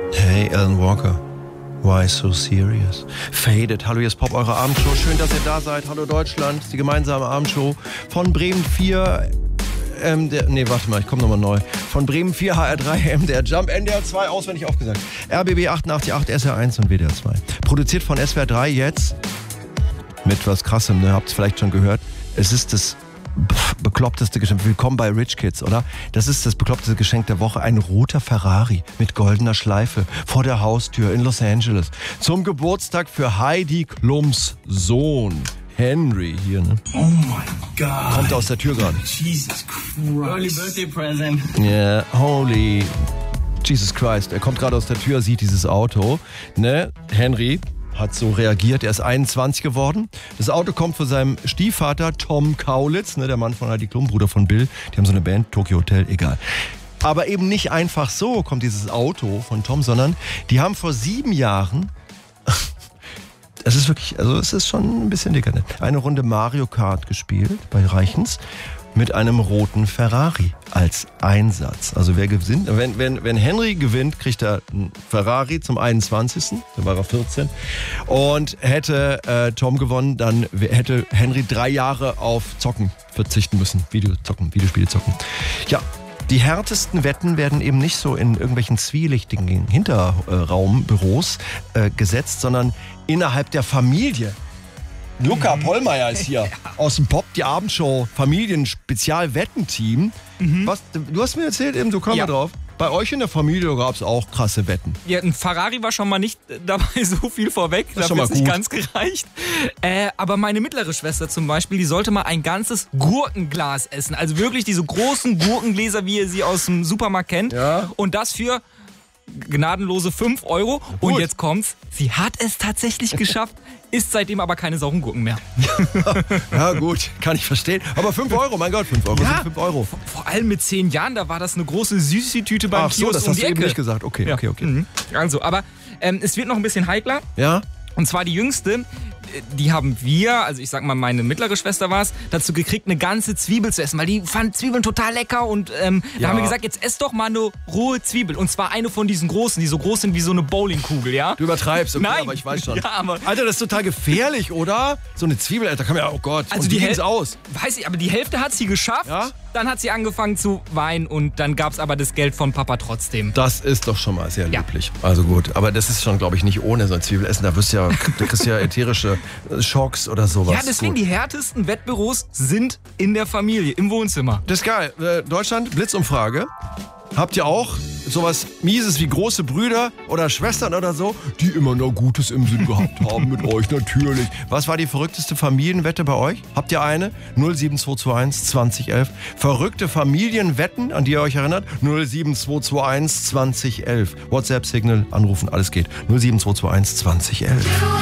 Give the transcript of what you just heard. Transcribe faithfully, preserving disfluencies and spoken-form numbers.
Hey, Alan Walker. Why so serious? Faded. Hallo, hier ist Pop, eure Abendshow. Schön, dass ihr da seid. Hallo Deutschland, die gemeinsame Abendshow von Bremen vier. Ähm, der, nee, warte mal, ich komme nochmal neu. Von Bremen vier, H R drei, M D R Jump, N D R zwei, auswendig aufgesagt. R B B achtundachtzig Komma acht, S R eins und W D R zwei. Produziert von S W R drei jetzt mit was Krassem, ne? Habt ihr vielleicht schon gehört. Es ist das bekloppteste Geschenk. Willkommen bei Rich Kids, oder? Das ist das bekloppteste Geschenk der Woche. Ein roter Ferrari mit goldener Schleife vor der Haustür in Los Angeles. Zum Geburtstag für Heidi Klums Sohn. Henry hier, ne? Oh my God. Kommt aus der Tür gerade. Jesus Christ. Early birthday present. Ja, yeah, holy Jesus Christ. Er kommt gerade aus der Tür, sieht dieses Auto, ne? Henry hat so reagiert. Er ist einundzwanzig geworden. Das Auto kommt von seinem Stiefvater Tom Kaulitz, ne, der Mann von Heidi Klum, Bruder von Bill. Die haben so eine Band, Tokyo Hotel, egal. Aber eben nicht einfach so kommt dieses Auto von Tom, sondern die haben vor sieben Jahren, es ist wirklich, also es ist schon ein bisschen dicker, ne, eine Runde Mario Kart gespielt bei Reichens mit einem roten Ferrari als Einsatz. Also wer gewinnt, wenn, wenn, wenn Henry gewinnt, kriegt er einen Ferrari zum einundzwanzigsten Da war er vierzehn Und hätte äh, Tom gewonnen, dann hätte Henry drei Jahre auf Zocken verzichten müssen. Videozocken, Videospiele zocken. Ja, die härtesten Wetten werden eben nicht so in irgendwelchen zwielichtigen Hinterraumbüros äh, gesetzt, sondern innerhalb der Familie. Luca Pollmeier ist hier, ja, aus dem Pop, die Abendshow, Familien-Spezial-Wettenteam. Mhm. Was, du hast mir erzählt eben, so kommen wir drauf. Bei euch in der Familie gab es auch krasse Wetten. Ja, ein Ferrari war schon mal nicht dabei, so viel vorweg. Das ist Dafür schon mal ist nicht gut. ganz gereicht. Äh, aber meine mittlere Schwester zum Beispiel, die sollte mal ein ganzes Gurkenglas essen. Also wirklich diese großen Gurkengläser, wie ihr sie aus dem Supermarkt kennt. Ja. Und das für gnadenlose fünf Euro. Gut. Und jetzt kommt's, sie hat es tatsächlich geschafft, isst seitdem aber keine sauren Gurken mehr. Ja gut, kann ich verstehen. Aber fünf Euro, mein Gott, fünf Euro Ja. sind fünf Euro. Vor, vor allem mit zehn Jahren, da war das eine große Süßi-Tüte beim Ach so, Kiosk das um hast die du eben Ecke. nicht gesagt. Okay, Ja. okay, okay. Mhm. Also, aber ähm, es wird noch ein bisschen heikler. Ja? Und zwar die jüngste, die haben wir, also ich sag mal, meine mittlere Schwester war es, dazu gekriegt, eine ganze Zwiebel zu essen, weil die fand Zwiebeln total lecker und ähm, Ja. da haben wir gesagt, jetzt ess doch mal eine rohe Zwiebel. Und zwar eine von diesen großen, die so groß sind wie so eine Bowlingkugel, ja? Du übertreibst, okay, Nein. aber ich weiß schon. Ja, aber Alter, das ist total gefährlich, oder? So eine Zwiebel, Alter, kann man ja, oh Gott. Also und die wie ging's Häl- aus? weiß ich, aber die Hälfte hat sie geschafft, Ja? dann hat sie angefangen zu weinen und dann gab's aber das Geld von Papa trotzdem. Das ist doch schon mal sehr Ja. löblich. Also gut, aber das ist schon, glaube ich, nicht ohne so ein Zwiebelessen. Da wirst du ja, du kriegst ja ätherische Schocks oder sowas. Ja, deswegen Gut. die härtesten Wettbüros sind in der Familie, im Wohnzimmer. Das ist geil. Äh, Deutschland, Blitzumfrage. Habt ihr auch sowas Mieses wie große Brüder oder Schwestern oder so, die immer noch Gutes im Sinn gehabt haben mit euch, natürlich. Was war die verrückteste Familienwette bei euch? Habt ihr eine? null sieben zwei zwei eins zwanzig elf. Verrückte Familienwetten, an die ihr euch erinnert? null sieben zwei zwei eins zwanzig elf. WhatsApp-Signal, anrufen, alles geht. null sieben zwei zwei eins zwanzig elf.